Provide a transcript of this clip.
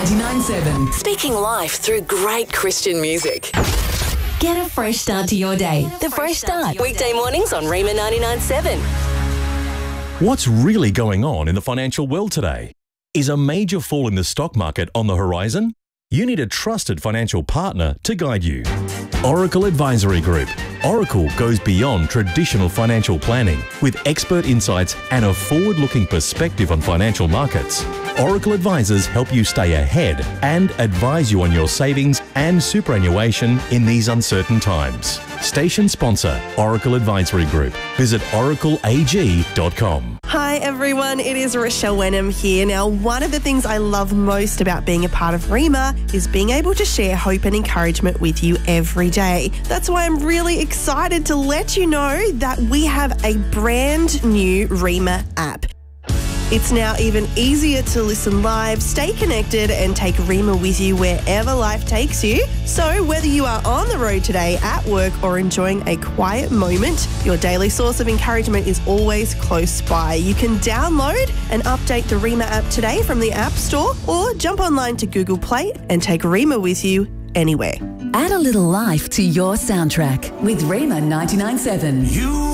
99.7. Speaking life through great Christian music. Get a fresh start to your day. The Fresh Start. Weekday mornings on Rima 99.7. What's really going on in the financial world today? Is a major fall in the stock market on the horizon? You need a trusted financial partner to guide you. Oracle Advisory Group. Oracle goes beyond traditional financial planning with expert insights and a forward-looking perspective on financial markets. Oracle advisors help you stay ahead and advise you on your savings and superannuation in these uncertain times. Station sponsor, Oracle Advisory Group. Visit oracleag.com. Hi everyone, it is Rochelle Wenham here. Now, one of the things I love most about being a part of Rima is being able to share hope and encouragement with you every day. That's why I'm really excited to let you know that we have a brand new Rima app. It's now even easier to listen live, stay connected and take Rima with you wherever life takes you. So whether you are on the road today, at work or enjoying a quiet moment, your daily source of encouragement is always close by. You can download and update the Rima app today from the App Store or jump online to Google Play and take Rima with you anywhere. Add a little life to your soundtrack with Rima 99.7.